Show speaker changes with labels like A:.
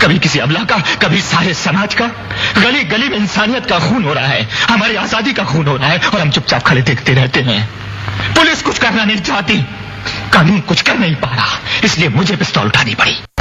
A: कभी किसी अबला का, कभी सारे समाज का। गली गली में इंसानियत का खून हो रहा है, हमारी आजादी का खून हो रहा है, और हम चुपचाप खड़े देखते रहते हैं। पुलिस कुछ करना नहीं चाहती, कानून कुछ कर नहीं पा रहा, इसलिए मुझे पिस्तौल उठानी पड़ी।